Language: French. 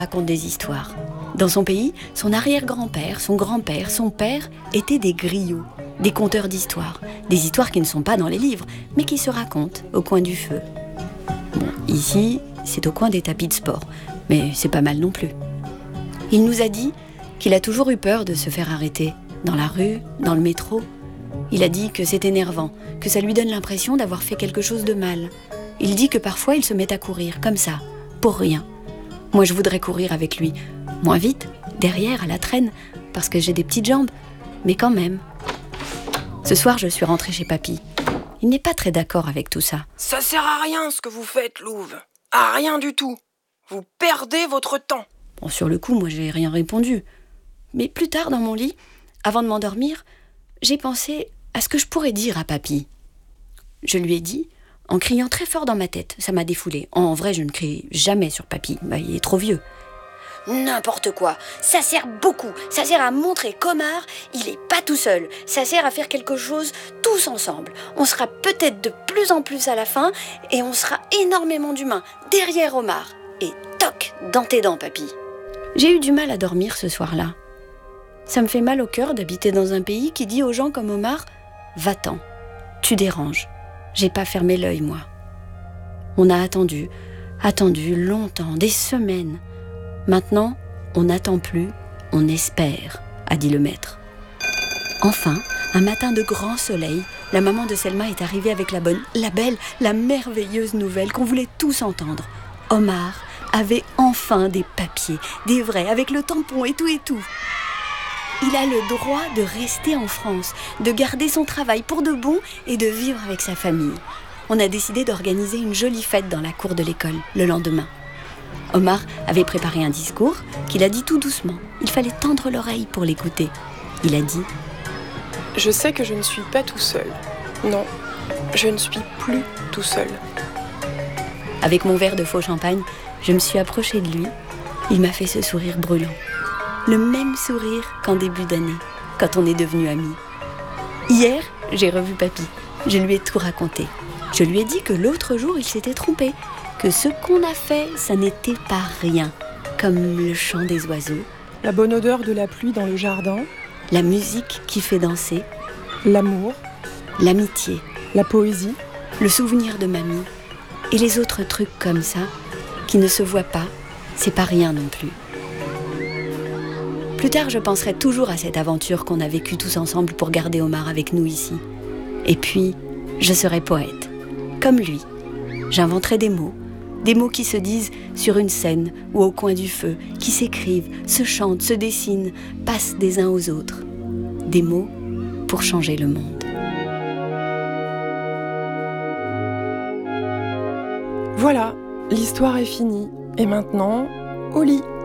raconte des histoires. Dans son pays, son arrière-grand-père, son grand-père, son père étaient des griots, des conteurs d'histoires. Des histoires qui ne sont pas dans les livres, mais qui se racontent au coin du feu. Bon, ici, c'est au coin des tapis de sport, mais c'est pas mal non plus. Il nous a dit qu'il a toujours eu peur de se faire arrêter, dans la rue, dans le métro. Il a dit que c'est énervant, que ça lui donne l'impression d'avoir fait quelque chose de mal. Il dit que parfois il se met à courir, comme ça, pour rien. Moi je voudrais courir avec lui, moins vite, derrière, à la traîne, parce que j'ai des petites jambes, mais quand même. Ce soir je suis rentrée chez papy. Il n'est pas très d'accord avec tout ça. Ça sert à rien ce que vous faites, Louve. À rien du tout. Vous perdez votre temps. Bon, sur le coup, moi j'ai rien répondu. Mais plus tard dans mon lit, avant de m'endormir, j'ai pensé à ce que je pourrais dire à papy. Je lui ai dit, en criant très fort dans ma tête, ça m'a défoulée. En vrai, je ne crie jamais sur papy, il est trop vieux. N'importe quoi, ça sert beaucoup. Ça sert à montrer qu'Omar, il est pas tout seul. Ça sert à faire quelque chose tous ensemble. On sera peut-être de plus en plus à la fin et on sera énormément d'humains derrière Omar. Et toc, dans tes dents, papy. J'ai eu du mal à dormir ce soir-là. Ça me fait mal au cœur d'habiter dans un pays qui dit aux gens comme Omar « Va-t'en, tu déranges ». J'ai pas fermé l'œil, moi. On a attendu longtemps, des semaines. Maintenant, on n'attend plus, on espère, a dit le maître. Enfin, un matin de grand soleil, la maman de Selma est arrivée avec la bonne, la belle, la merveilleuse nouvelle qu'on voulait tous entendre. Omar avait enfin des papiers, des vrais, avec le tampon et tout et tout. Il a le droit de rester en France, de garder son travail pour de bon et de vivre avec sa famille. On a décidé d'organiser une jolie fête dans la cour de l'école le lendemain. Omar avait préparé un discours qu'il a dit tout doucement. Il fallait tendre l'oreille pour l'écouter. Il a dit « Je sais que je ne suis pas tout seul. Non, je ne suis plus tout seul. » Avec mon verre de faux champagne, je me suis approchée de lui. Il m'a fait ce sourire brûlant. Le même sourire qu'en début d'année, quand on est devenus amis. Hier, j'ai revu papy. Je lui ai tout raconté. Je lui ai dit que l'autre jour, il s'était trompé, que ce qu'on a fait, ça n'était pas rien, comme le chant des oiseaux, la bonne odeur de la pluie dans le jardin, la musique qui fait danser, l'amour, l'amitié, la poésie, le souvenir de mamie, et les autres trucs comme ça, qui ne se voient pas, c'est pas rien non plus. Plus tard, je penserai toujours à cette aventure qu'on a vécue tous ensemble pour garder Omar avec nous ici. Et puis, je serai poète, comme lui. J'inventerai des mots qui se disent sur une scène ou au coin du feu, qui s'écrivent, se chantent, se dessinent, passent des uns aux autres. Des mots pour changer le monde. Voilà, l'histoire est finie. Et maintenant, au lit.